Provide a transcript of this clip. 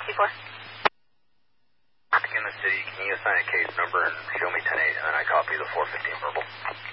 464. In the city, can you assign a case number and show me 10-8, and then I copy the 415 verbal?